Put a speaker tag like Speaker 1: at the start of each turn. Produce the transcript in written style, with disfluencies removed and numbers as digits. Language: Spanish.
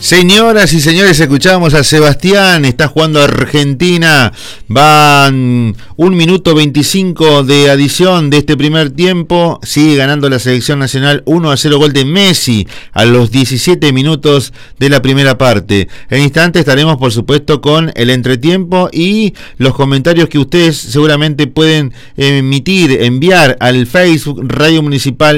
Speaker 1: Señoras y señores, escuchamos a Sebastián, está jugando Argentina, van 1 minuto 25 de adición de este primer tiempo, sigue ganando la selección nacional 1-0, gol de Messi a los 17 minutos de la primera parte. En instante estaremos por supuesto con el entretiempo y los comentarios que ustedes seguramente pueden enviar al Facebook Radio Municipal